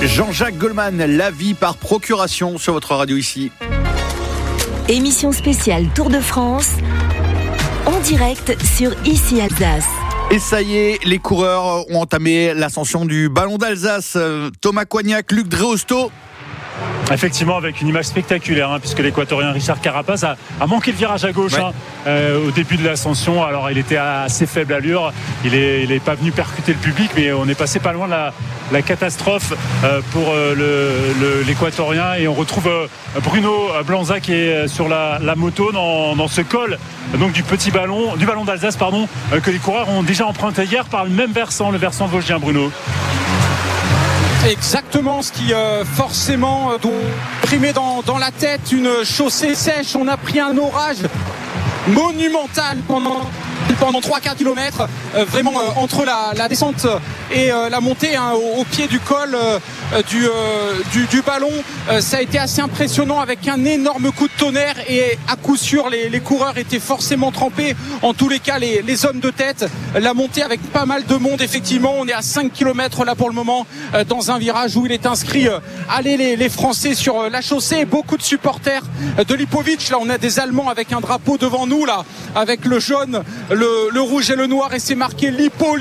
Jean-Jacques Goldman, la vie par procuration sur votre radio ici. Émission spéciale Tour de France, en direct sur Ici Alsace. Et ça y est, les coureurs ont entamé l'ascension du Ballon d'Alsace. Thomas Coignac, Luc Dreosto. Effectivement, avec une image spectaculaire, puisque l'équatorien Richard Carapaz a manqué le virage à gauche au début de l'ascension. Alors il était à assez faible allure, il est pas venu percuter le public, mais on est passé pas loin de la catastrophe pour l'équatorien. Et on retrouve Bruno Blanza qui est sur la moto dans ce col donc du Ballon d'Alsace que les coureurs ont déjà emprunté hier par le même versant, le versant vosgien. Bruno. Exactement, ce qui forcément primé dans la tête, une chaussée sèche. On a pris un orage monumental pendant 3-4 km, vraiment entre la descente et la montée au pied du col du ballon. Ça a été assez impressionnant avec un énorme coup de tonnerre et à coup sûr les coureurs étaient forcément trempés. En tous les cas les hommes de tête, la montée avec pas mal de monde. Effectivement, on est à 5 km là pour le moment dans un virage où il est inscrit allez les Français sur la chaussée. Beaucoup de supporters de Lipovic. Là on a des Allemands avec un drapeau devant nous là, avec le jaune, le rouge et le noir, et c'est marqué Lipo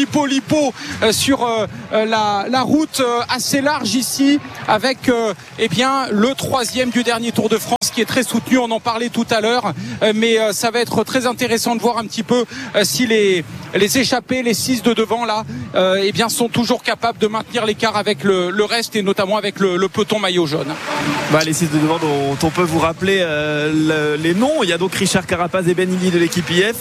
sur la route assez large ici, avec le troisième du dernier Tour de France qui est très soutenu. On en parlait tout à l'heure, mais ça va être très intéressant de voir un petit peu si les échappés, les 6 de devant là, sont toujours capables de maintenir l'écart avec le reste, et notamment avec le peloton maillot jaune. Les 6 de devant dont on peut vous rappeler les noms. Il y a donc Richard Carapaz et Ben Illy de l'équipe IF,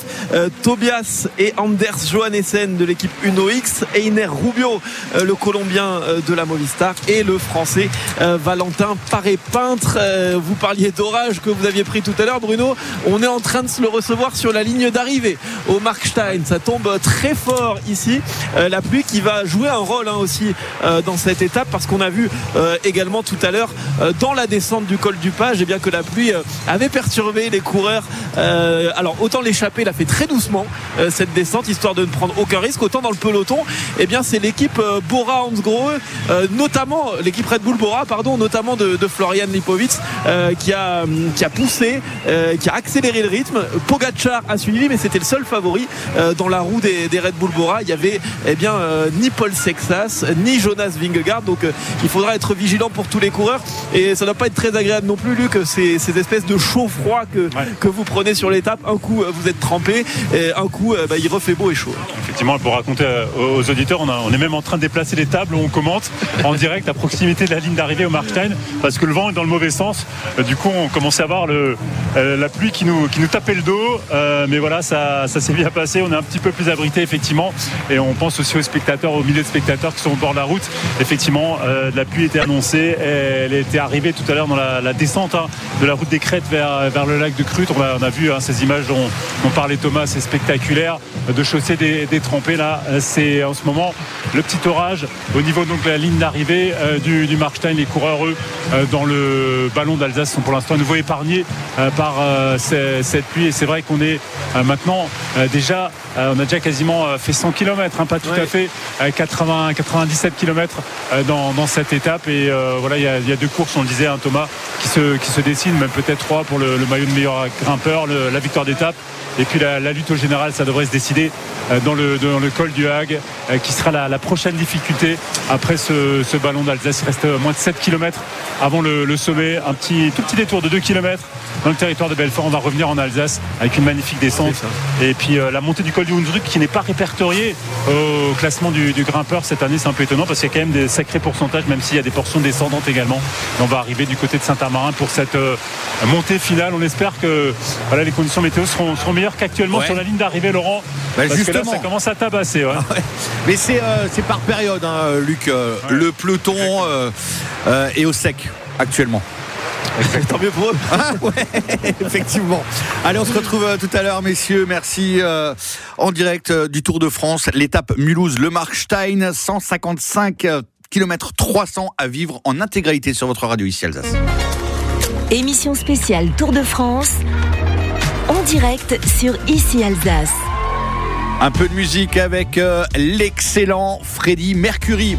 Tobias et Anders Johannessen de l'équipe Uno X, Einer Rubio, le Colombien de la Movistar, et le Français Valentin Paré-Peintre. Vous parliez d'orage que vous aviez pris tout à l'heure, Bruno. On est en train de se le recevoir sur la ligne d'arrivée au Markstein. Ça tombe très fort ici. La pluie qui va jouer un rôle aussi dans cette étape, parce qu'on a vu également tout à l'heure dans la descente du col du Page que la pluie avait perturbé les coureurs. Alors autant l'échappée l'a fait très doucement cette descente, histoire de ne prendre aucun risque, autant dans le peloton c'est l'équipe Bora Hansgrohe, notamment l'équipe Red Bull Bora notamment de Florian Lipovic, qui a poussé, qui a accéléré le rythme. Pogacar a suivi, mais c'était le seul favori dans la roue des Red Bull Bora. Il y avait ni Paul Sexas ni Jonas Vingegaard, donc il faudra être vigilant pour tous les coureurs, et ça ne doit pas être très agréable non plus, Luc, ces espèces de chaud-froid que vous prenez sur l'étape. Un coup vous êtes trempé, et un coup il refait beau et chaud. Effectivement, pour raconter aux auditeurs, on est même en train de déplacer les tables où on commente en direct à proximité de la ligne d'arrivée au Markstein, parce que le vent est dans le mauvais sens. Du coup on commençait à voir la pluie qui nous tapait le dos, mais voilà, ça s'est bien passé. On est un petit peu plus abrité effectivement, et on pense aussi aux spectateurs, aux milliers de spectateurs qui sont au bord de la route. Effectivement, la pluie était annoncée, elle était arrivée tout à l'heure dans la descente de la route des Crêtes vers le lac de Crute. On a vu ces images dont parlait Thomas, c'est spectaculaire, de chaussée détrempée là. C'est en ce moment le petit orage au niveau donc de la ligne d'arrivée du Markstein. Les coureurs eux dans le Ballon d'Alsace sont pour l'instant à nouveau épargnés par cette pluie, et c'est vrai qu'on est maintenant déjà on a déjà quasiment fait 100 km, pas tout à fait, 97 km dans cette étape, et voilà, il y a 2 courses, on le disait, Thomas, qui se dessinent, même peut-être 3 pour le maillot de meilleur grimpeur, la victoire d'étape. Et puis la lutte au général, ça devrait se décider dans le col du Hague, qui sera la prochaine difficulté après ce Ballon d'Alsace. Il reste moins de 7 km avant le sommet, un tout petit détour de 2 km dans le territoire de Belfort. On va revenir en Alsace avec une magnifique descente, et puis la montée du col du Hunsrück qui n'est pas répertoriée au classement du grimpeur cette année. C'est un peu étonnant, parce qu'il y a quand même des sacrés pourcentages, même s'il y a des portions descendantes également. Et on va arriver du côté de Saint-Amartin pour cette montée finale. On espère que les conditions météo seront meilleures qu'actuellement sur la ligne d'arrivée, Laurent, parce justement que là, ça commence à tabasser. Mais c'est par période, Luc. Le peloton est au sec actuellement. Tant mieux pour eux. Effectivement. Allez, on se retrouve tout à l'heure, messieurs. Merci. En direct du Tour de France, l'étape Mulhouse-Le Markstein, 155 km 300 à vivre en intégralité sur votre radio ici Alsace. Émission spéciale Tour de France, en direct sur Ici Alsace. Un peu de musique avec l'excellent Freddie Mercury.